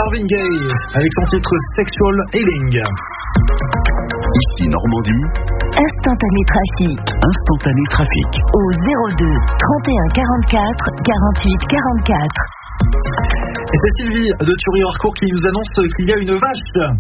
Marvin Gaye avec son titre Sexual Healing. Ici Normandie. Instantané trafic. Instantané trafic. Au 02 31 44 48 44. Et c'est Sylvie de Thury-Harcourt qui nous annonce qu'il y a une vache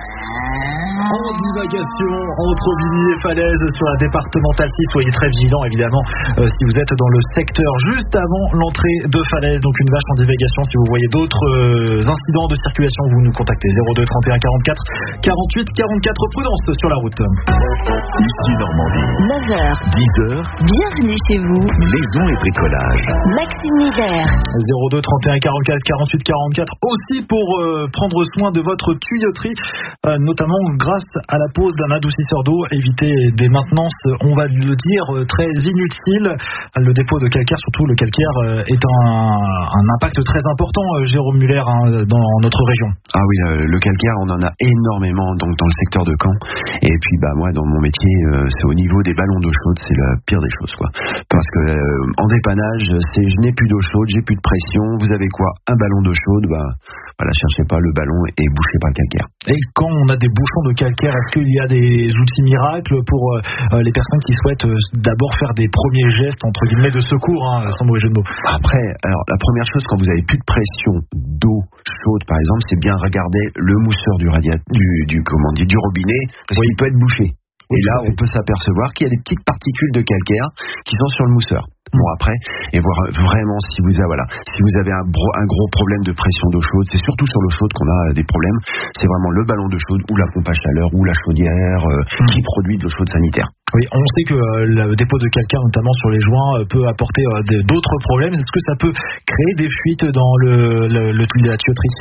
en divagation entre Aubigny et Falaise sur la départementale 6. Soyez très vigilants évidemment si vous êtes dans le secteur juste avant l'entrée de Falaise. Donc une vache en divagation. Si vous voyez d'autres incidents de circulation, vous nous contactez 02 31 44 48 44. Prudence sur la route. Ici Normandie. 9h. 10h. Bienvenue chez vous. Maison et bricolage. Maxime Hiver. 02 31 44 48 44. Aussi pour prendre soin de votre tuyauterie, notamment grâce à la pose d'un adoucisseur d'eau, éviter des maintenances, on va le dire, très inutiles. Le dépôt de calcaire, surtout le calcaire, est un impact très important, Jérôme Muller, dans notre région. Ah oui, le calcaire, on en a énormément donc dans le secteur de Caen. Et puis moi, dans mon métier, c'est au niveau des ballons d'eau chaude, c'est la pire des choses, quoi. Parce que en dépannage, je n'ai plus d'eau chaude, j'ai plus de pression. Vous avez quoi? Un ballon d'eau chaude, voilà, cherchez pas, le ballon est bouché par le calcaire. Et quand on a des bouchons de calcaire, est-ce qu'il y a des outils miracles pour les personnes qui souhaitent d'abord faire des premiers gestes, entre guillemets, de secours, sans mauvais jeu de mots? Après, alors la première chose, quand vous avez plus de pression d'eau chaude, par exemple, c'est bien regarder le mousseur du robinet, parce qu'il peut être bouché. Et là, on peut s'apercevoir qu'il y a des petites particules de calcaire qui sont sur le mousseur. Bon, après, et voir vraiment si vous avez un gros problème de pression d'eau chaude, c'est surtout sur l'eau chaude qu'on a des problèmes. C'est vraiment le ballon d'eau chaude ou la pompe à chaleur ou la chaudière qui produit de l'eau chaude sanitaire. Oui, on sait que le dépôt de calcaire, notamment sur les joints, peut apporter d'autres problèmes. Est-ce que ça peut créer des fuites dans le tuyau de la tuyauterie?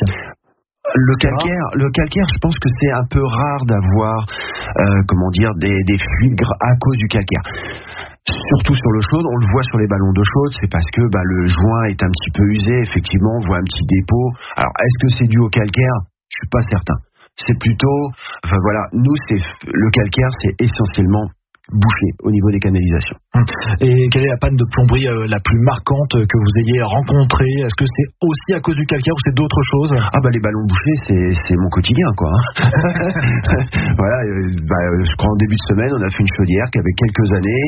Le calcaire, je pense que c'est un peu rare d'avoir, des fuites à cause du calcaire. Surtout sur l'eau chaude, on le voit sur les ballons d'eau chaude, c'est parce que le joint est un petit peu usé, effectivement, on voit un petit dépôt. Alors, est-ce que c'est dû au calcaire? Je suis pas certain. C'est plutôt, nous, le calcaire, c'est essentiellement bouché au niveau des canalisations. Et quelle est la panne de plomberie la plus marquante que vous ayez rencontrée? Est-ce que c'est aussi à cause du calcaire ou c'est d'autres choses? Les ballons bouchés, c'est mon quotidien, quoi. Voilà, je crois en début de semaine, on a fait une chaudière qui avait quelques années,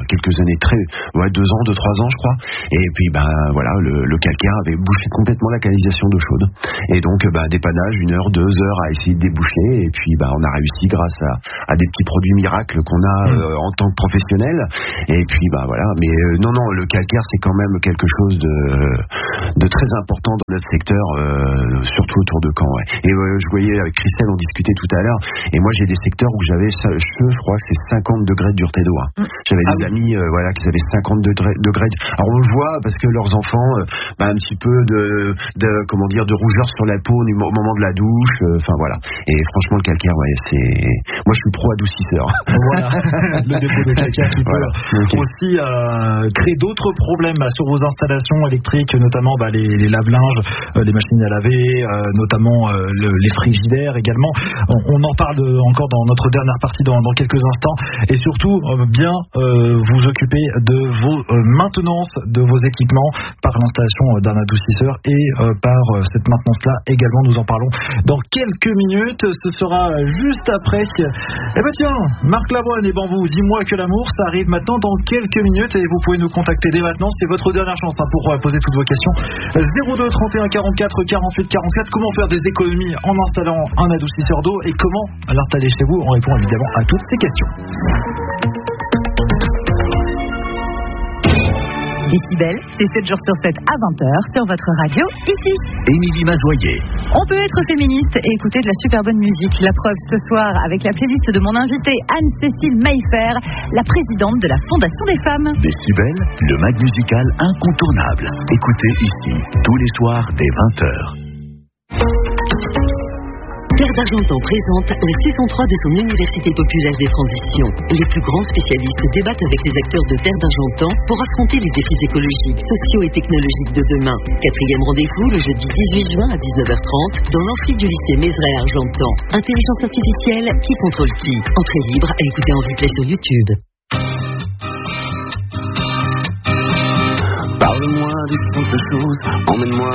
2 ans, 3 ans, je crois. Et puis, le calcaire avait bouché complètement la canalisation d'eau chaude. Et donc, dépannage, 1 heure, 2 heures à essayer de déboucher. Et puis, on a réussi grâce à des petits produits miracles qu'on a en tant que professionnel. Et puis mais non, le calcaire, c'est quand même quelque chose de très important dans notre secteur, surtout autour de Caen. Ouais. Et je voyais avec Christelle, on discutait tout à l'heure, et moi j'ai des secteurs où j'avais, je crois que c'est 50 degrés de dureté d'eau. J'avais des amis qui avaient 50 degrés. Alors on le voit parce que leurs enfants, un petit peu de rougeur sur la peau au moment de la douche, Et franchement, le calcaire, moi je suis pro adoucisseur. Voilà, le dépôt de calcaire qui peut aussi créer d'autres problèmes sur vos installations électriques, notamment les lave-linges, les machines à laver, notamment les frigidaires également. On en parle encore dans notre dernière partie dans quelques instants. Et surtout, bien vous occuper de vos maintenances de vos équipements par l'installation d'un adoucisseur et par cette maintenance-là également. Nous en parlons dans quelques minutes. Ce sera juste après. Marc Lavoine et Bambou, dis-moi que l'amour, ça arrive maintenant dans quelques minutes et vous pouvez nous contacter dès maintenant. C'est votre dernière chance pour poser toutes vos questions. 02 31 44 48 44. Comment faire des économies en installant un adoucisseur d'eau et comment l'installer chez vous? On répond évidemment à toutes ces questions. Décibel, c'est 7 jours sur 7 à 20h sur votre radio, ici. Émilie Mazoyer. On peut être féministe et écouter de la super bonne musique. La preuve ce soir avec la playlist de mon invitée Anne-Cécile Maillefer, la présidente de la Fondation des femmes. Décibel, le mag musical incontournable. Écoutez ici, tous les soirs dès 20h. Terre d'Argentan présente la saison 3 de son Université populaire des transitions. Les plus grands spécialistes débattent avec les acteurs de Terre d'Argentan pour affronter les défis écologiques, sociaux et technologiques de demain. 4e rendez-vous le jeudi 18 juin à 19h30 dans l'amphi du lycée Mézeray Argentan. Intelligence artificielle, qui contrôle qui? Entrée libre à écouter en replay sur YouTube. Parle-moi des simples choses, emmène-moi